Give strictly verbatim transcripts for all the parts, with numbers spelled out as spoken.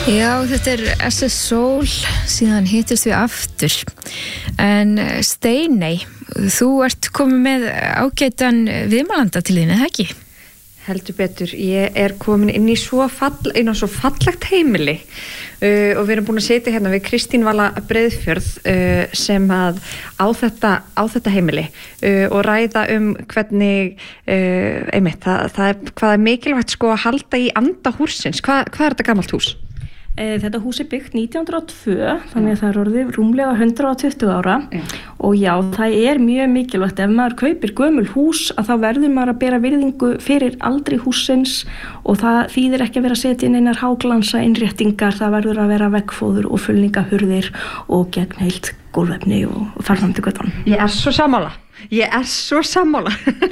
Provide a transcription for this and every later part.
Já, þetta er S S Soul, síðan hittist við aftur. En Steiney, þú ert komið með ágætan viðmælanda til þín, eða ekki? Heldur betur, ég er komin inn í svo, fall, inn á svo fallegt heimili uh, og við erum búin að setja hérna við Kristín Vala Breiðfjörð uh, sem að á þetta, á þetta heimili uh, og ræða um hvernig, uh, einmitt, það, það er, hvað er mikilvægt sko að halda í anda húsins. Hva, hvað er þetta gamalt hús? Þetta hús er byggt nítján hundruð og tvö, þannig að það er orðið rúmlega hundrað og tuttugu ára ja. Og já, það er mjög mikilvægt ef maður kaupir gömul hús að þá verður maður að bera virðingu fyrir aldri húsins og það þýðir ekki að vera að setja inn einar háglansa innréttingar, það verður að vera veggfóður og fullningahurðir og gegn heilt gólfefni og farfram til göttan. Ég er svo sammála. Ég er svo sammála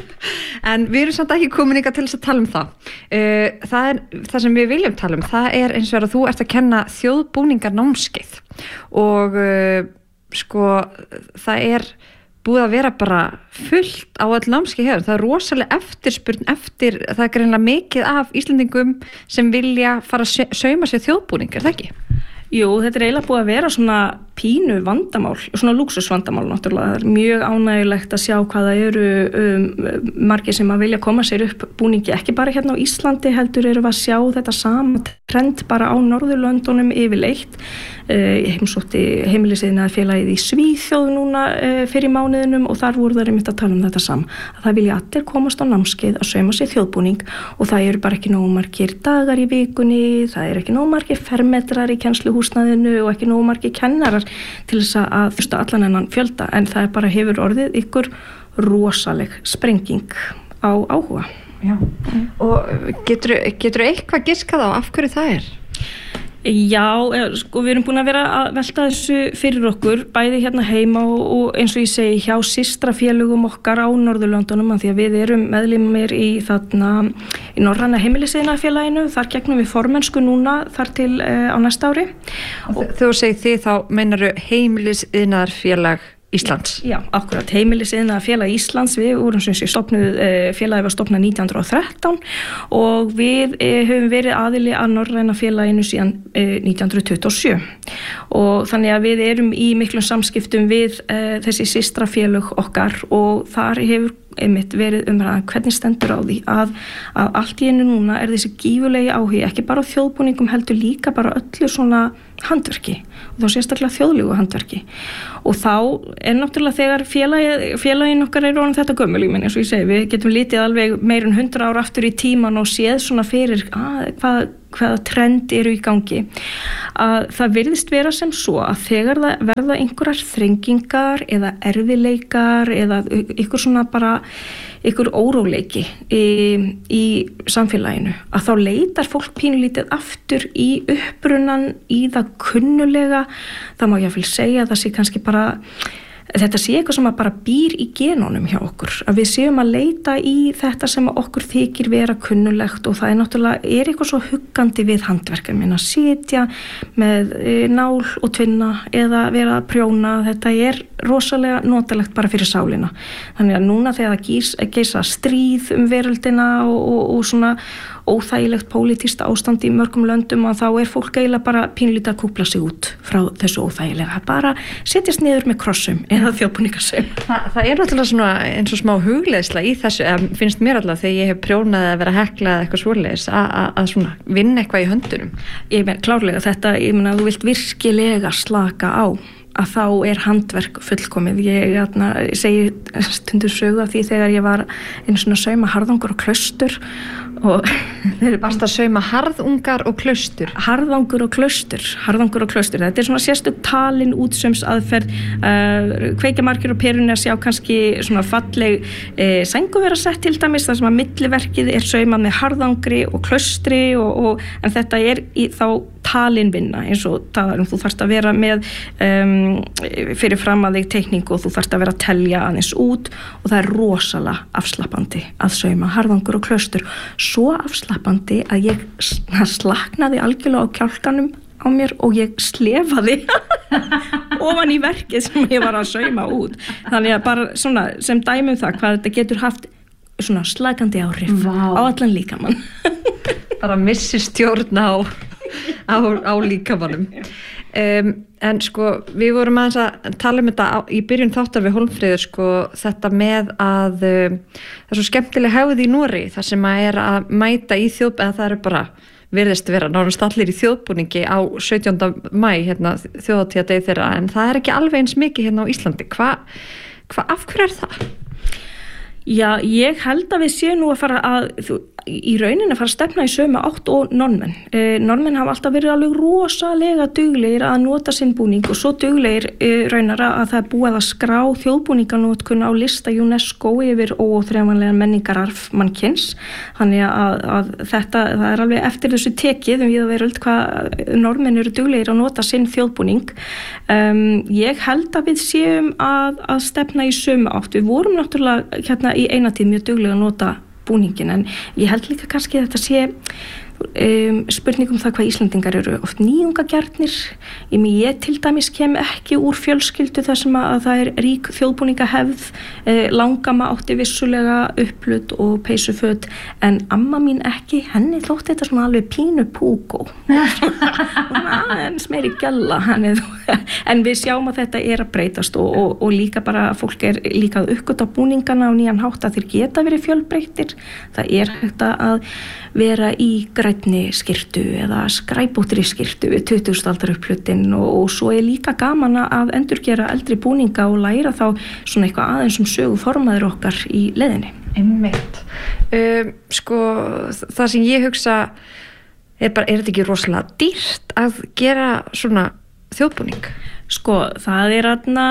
en við erum samt ekki komin ykkar til þess að tala um það. Það er það sem við viljum tala um, það er eins og er að þú ert að kenna þjóðbúningar námskeið og sko það er búið að vera bara fullt á öll námskeið hefur, það er rosalega eftirspurn eftir, það er greinlega mikið af Íslendingum sem vilja fara að sauma sér þjóðbúningar, er það ekki? Jú, þetta er eiginlega búið að vera svona pínu vandamál, svona lúxusvandamál náttúrulega. Það er mjög ánægilegt að sjá hvað það eru um, margir sem að vilja koma sér upp búningi, ekki bara hérna á Íslandi heldur eru að sjá þetta sama trend bara á Norðurlöndunum yfirleitt. Uh, ég heimsótti heimilisiðnaðarfélagið í Svíþjóð núna uh, fyrir mánuðinum og þar voru það einmitt að tala um þetta sama. Að það vilja allir komast á námskeið að sauma sér þjóðbúning og það eru bara ekki nógu margir dagar í vikunni, það eru ekki nógu margir fermetrar í kennsluhúsnæðinu og ekki nógu margir kennarar til þess að fyrsta allan ennan fjölda en það er bara hefur orðið ykkur rosaleg sprenging á áhuga. Já. Og getur getur eitthvað giskað á af hverju það er? Já, sko við erum búin að vera að velta þessu fyrir okkur, bæði hérna heima og, og eins og ég segi hjá systrafélögum okkar á Norðurlöndunum að því að við erum meðlimir í þarna í Norræna heimilisiðnaðarfélaginu, þar gegnum við formennsku núna þar til uh, á næsta ári. Og þegar þú segir þið þá meinaru heimilisiðnaðarfélag Íslands. Já, akkurat, heimilisiðnaðarfélag Íslands, við vorum sem sé stofnuð, félagið var stofnað nítján hundruð og þrettán og við höfum verið aðili að Norræna félaginu síðan nítján hundruð tuttugu og sjö og þannig að við erum í miklum samskiptum við uh, þessi systrafélög okkar og þar hefur einmitt verið umræðan hvernig stendur á því að, að allt í einu núna er þessi gífurlegi áhugi, ekki bara á þjóðbúningum heldur líka bara öllu svona handverki og þá sérstaklega þjóðlegu handverki og þá er náttúrulega þegar félagið, félagin okkar er orðin þetta gömul, ég menn eins og ég segi, við getum litið alveg meir en hundrað ár aftur í tíman og séð svona fyrir að, hvað hvaða trend eru í gangi að það virðist vera sem svo að þegar það verða einhverjar þrengingar eða erfiðleikar eða ykkur svona bara ykkur óróleiki í, í samfélaginu að þá leitar fólk pínulítið aftur í upprunan í það kunnulega, það má ég að fylg segja að það sé kannski bara þetta sé eitthvað sem að bara býr í genunum hjá okkur, að við séum að leita í þetta sem okkur þykir vera kunnulegt og það er náttúrulega, er eitthvað svo huggandi við handverk, ég meina að sitja með nál og tvinna eða vera að prjóna, þetta er rosalega notalegt bara fyrir sálina. Þannig að núna þegar það gís, geisa stríð um veröldina og, og, og svona óþægilegt pólitískt ástand í mörgum löndum að þá er fólk eiginlega bara pínlítið að kúpla sig út frá þessu óþægilega, bara setjast niður með krossum eða þjóðbúningasum. Þa, það er náttúrulega svona eins og smá hugleiðsla í þessu, eða finnst mér alltaf þegar ég hef prjónað að vera heklað eða eitthvað svoleiðis að svona vinna eitthvað í höndunum. Ég meina klárlega þetta, ég meina þú vilt virkilega slaka á að þá er handverk fullkomið. Ég, atna, ég segi stundur sögu af því þegar ég var einu svona sauma harðungar og klaustur og þeir eru bara að sauma harðungar og klaustur. Harðungur og klaustur, harðungur og klaustur. Þetta er svona sérstök talin útsöms aðferð, uh, kveikja margir á perunni að sjá kannski svona falleg uh, sængu vera sett til dæmis þar sem að milliverkið er saumað með harðungri og klaustri og, og, en þetta er í þá talin vinna eins og taðarum, þú þarfst að vera með um, fyrir fram að þig teikningu og þú þarfst að vera að telja aðeins út og það er rosalega afslappandi að sauma harðungur og klaustur, svo afslappandi að ég slaknaði algjörlega á kjálkanum á mér og ég slefaði ofan í verkið sem ég var að sauma út, þannig að bara svona sem dæmi um það hvað þetta getur haft svona slakandi áhrif Vá. Á allan líkamann bara missi stjórn á á, á líkamanum. Um, en sko við vorum aðeins að tala um þetta á, í byrjun þáttar við Hólmfríður sko þetta með að um, það er svo skemmtileg hefð í Nóri þar sem að er að mæta í þjóð eða það eru bara virðist vera nánast allir í þjóðbúningi á sautjánda maí hérna, þjóðhátíðardegi þeirra en það er ekki alveg eins mikið hérna á Íslandi hvað hva, af hverju er það? Já, ég held að við séum nú að fara að, í rauninni að fara að stefna í sömu átt og Norðmenn. Eh, Norðmenn hafa alltaf verið alveg rosalega duglegir að nota sinn búning og svo duglegir eh, raunar að það er búið að skrá þjóðbúninganótkun á lista UNESCO yfir óþreifanlegan menningararf mannkyns. Þannig að, að þetta, það er alveg eftir þessu tekið um við að vera öll hvað Norðmenn eru duglegir að nota sinn þjóðbúning. Um, ég held að við séum að, að stefna í sömu átt. Við vorum náttúrulega hérna í eina tíð mjög duglega að nota búningin en ég held líka kannski að þetta sé um, spurning um það hvað Íslandingar eru oft nýjungagjarnir ég, ég til dæmis kem ekki úr fjölskyldu þar sem að, að það er rík þjóðbúningahefð eh, langama átti vissulega upplut og peysuföt en amma mín ekki henni þótti þetta svona alveg pínu púkó en smeiri gælla en við sjáum að þetta er að breytast og, og, og líka bara fólk er líka að uppgöta búningana og nýjan hátt að þeir geta verið fjölbreyttir það er hægt að vera í grænni skyrtu eða skræbóttri skyrtu við tuttugustu aldar upplutin og, og svo er líka gaman að endurgera eldri búninga og læra þá svona eitthvað aðeins um sögu formaður okkar í leiðinni. Einmitt. Um, sko það sem ég hugsa er bara, er þetta ekki rosalega dýrt að gera svona þjóðbúning? Sko það er aðna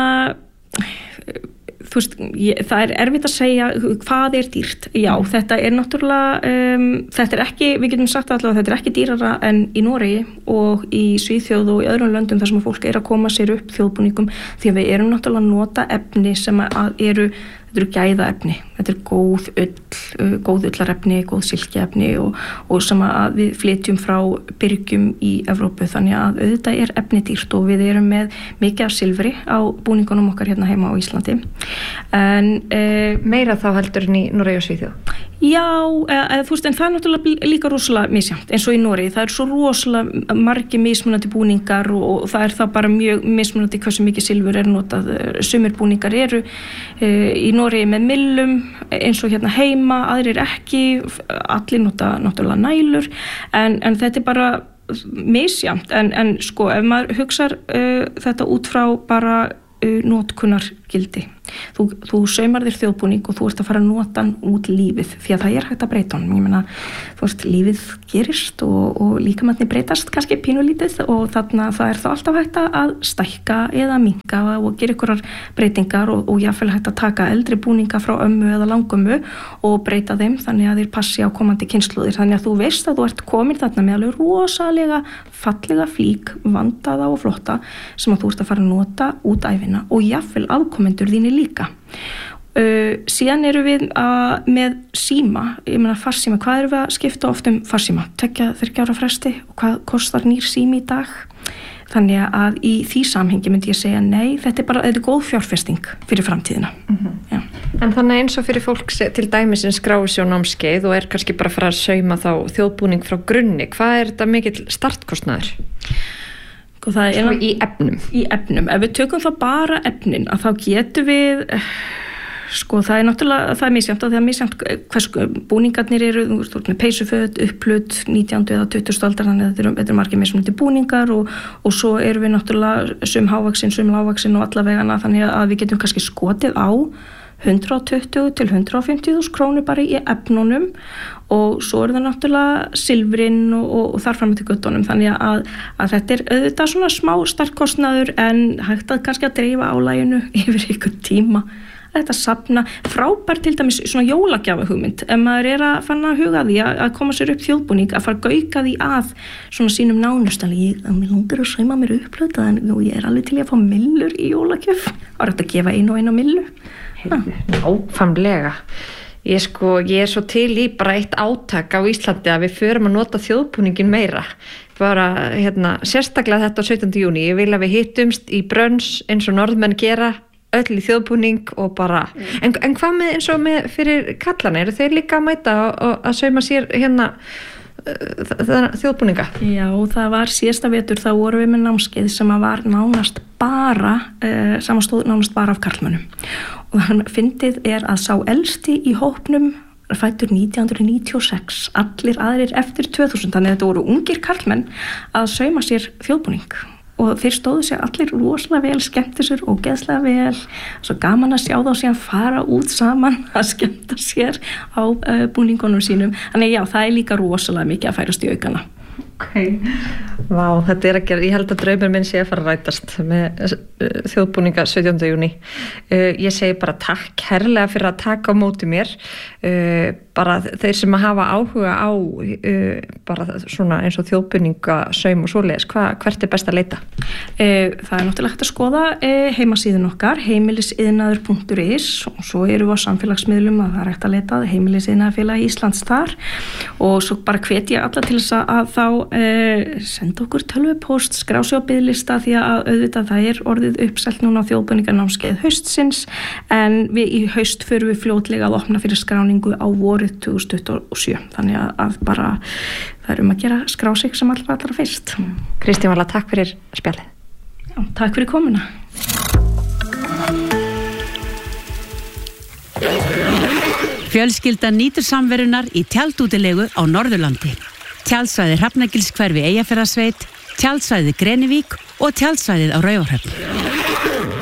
þú veist, ég, það er erfitt að segja hvað er dýrt. Já, þetta er náttúrulega, um, þetta er ekki, við getum sagt allavega, þetta er ekki dýrara en í Noregi og í Svíþjóð og í öðrum löndum þar sem fólk er að koma sér upp þjóðbúningum því að við erum náttúrulega að nota efni sem að eru þetta eru gæðaefni, þetta er góð ull, góð ullarefni, góð silkiefni og, og sem að við flytjum frá byrgjum í Evrópu þannig að auðvitað er efni dýrt og við erum með mikið af silfri á búningunum okkar hérna heima á Íslandi en eh, meira þá heldur en í Noregi og Svíþjóð? Já, eða, þú veist, en það er náttúrulega líka rosalega misjafnt eins og í Noregi, það er svo rosalega margir mismunandi búningar og, og það er það bara mjög mismunandi hversu mikið silfur er notað, sumir búningar eru e, í Noregi með millum eins og hérna heima, aðrir ekki allir nota náttúrulega nælur en, en þetta er bara misjafnt, en, en sko ef maður hugsar uh, þetta út frá bara uh, notkunargildi Þú, þú saumar þér þjóðbúning og þú ert að fara að nota hann út lífið því að það er hægt að breyta honum. Ég meina, þú veist, lífið gerist og, og líkamannir breytast kannski pínulítið og þarna það er þá alltaf hægt að stækka eða minnka og gera ykkurar breytingar og, og jáfnvel hægt að taka eldri búninga frá ömmu eða langömmu og breyta þeim þannig að þeir passi á komandi kynslóðir. Þannig að þú veist að þú ert komin þarna með alveg rosalega fallega flík, vandaða og flotta sem að þú ert að fara að nota út ævina og jáfnvel afkomendur þínir líka. Uh, síðan eru við að, með síma, ég meina farsíma, hvað eru við að skipta oft um farsíma? Tekja þriggja ára fresti og hvað kostar nýr sími í dag? Þannig að í því samhengi myndi ég segja nei, þetta er bara, þetta er góð fjárfesting fyrir framtíðina. Mm-hmm. En þannig eins og fyrir fólk til dæmis sem skráir sig á námskeið og er kannski bara að fara að sauma þá þjóðbúning frá grunni, hvað er þetta mikill startkostnaður? Það er í efnum. Í efnum. Ef við tökum það bara efnin, að þá getum við, sko það er náttúrulega, það er misjafnt og það er misjafnt hvers búningarnir eru, þú veist, peysuföt, upplut, nítjándu eða tuttugustu aldar, þannig að þetta eru, þetta eru margir mismunandi búningar og, og svo erum við náttúrulega sum hávaksin, sum lágvaksin og alla vegana, þannig að við getum kannski skotið á hundrað tuttugu til hundrað fimmtíu þúsund krónur bara í efnunum og svo er það náttúrulega silfrin og, og, og þar fram til guttunum þannig að, að þetta er auðvitað svona smá startkostnaður en hægt að kannski að dreifa álæginu yfir ykkur tíma þetta safna, frábær til dæmis svona jólagjafa hugmynd, ef maður er að fanna að huga því að, að koma sér upp þjóðbúning að fara að gauka því að svona sínum nánustali, ég, að mér langar að sauma mér upplöta en ég er alveg til að fá millur í jólagjöf, var þetta að gefa einu og einu millu Nákvæmlega. Ég sko, ég er svo til í bara eitt átak á Íslandi að við förum að nota þjóðbúningin meira. Bara, hérna, sérstaklega þetta á sautjánda júní. Ég vil að við hittumst í brönns eins og norðmenn gera, öll í þjóðbúning og bara... Mm. En, en hvað með eins og með fyrir kallana? Eru þeir líka að mæta og, og að sauma sér hérna þjóðbúninga? Já, það var síðasta vetur, þá vorum við með námskeið sem að var nánast bara uh, samanstóð nánast bara af karlmönnum og þannig fyndið er að sá elsti í hópnum fættur nítján hundruð níutíu og sex, allir aðrir eftir tvö þúsund, þannig að þetta voru ungir karlmenn að sauma sér þjóðbúning og þeir stóðu sér allir rosalega vel, skemmtu sér og geðslega vel, svo gaman að sjá þá síðan fara út saman að skemmta sér á uh, búningunum sínum, þannig já, það er líka rosalega mikið að færast í aukana. Ok, vá, þetta er að gera, ég held að draumur minn sé að fara að rætast með uh, þjóðbúninga sautjánda júní. Uh, ég segi bara takk herrlega fyrir að taka á móti mér, uh, bara þeir sem að hafa áhuga á uh, bara svona eins og þjóðbúninga saum og svoleiðis, hva, hvert er best að leita? Uh, það er náttúrulega hægt að skoða uh, heimasíðun okkar, heimilisiðnaður punktur is og svo eru við á samfélagsmiðlum að það er hægt að leita heimilisiðnaðarfélagi Íslands þar og svo bara hvet ég alla til þess að þá Uh, senda okkur tölvupóst, skrá sig á biðlista því að auðvitað það er orðið uppselt núna á þjóðbúninganámskeið haustsins en við í haust förum við fljótlega að opna fyrir skráningu á vorið tvö þúsund tuttugu og sjö þannig að, að bara það er um að gera skrá sig sem allra allra fyrst. Kristín Vala, takk fyrir spjallið. Já, takk fyrir komuna. Fjölskyldan nýtur samverunar í tjaldútilegu á Norðurlandi. Tjaldsvæði Hrafnagilshverfi Eyjafjarðarsveit, tjaldsvæði Grenivík og tjaldsvæðið á Raufarhöfn.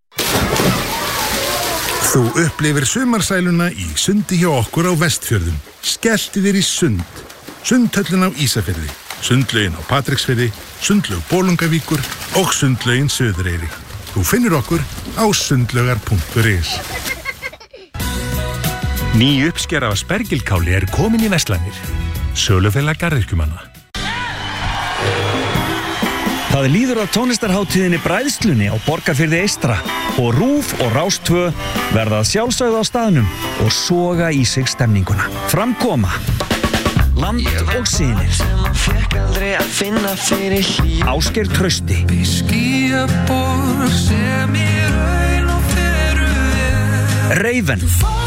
Þú upplifir sumarsæluna í sundi hjá okkur á Vestfjörðum. Skelltu þér í sund. Sundhöllin á Ísafirði, sundlaugin á Patreksfirði, sundlaug Bolungavíkur og sundlaugin Suðureyri. Þú finnur okkur á sundlaugar punktur is. Ný uppskera af spergilkáli er komin í verslanir. Sölufélag garðyrkjumanna. Það líður á tónlistarhátíðinni Bræðslunni á Borgarfirði eystra og RÚV og Rás tvö verða að sjálfsögðu á staðnum og soga í sig stemninguna. Framkoma Land og Synir, Ásgeir Trausti, Raven,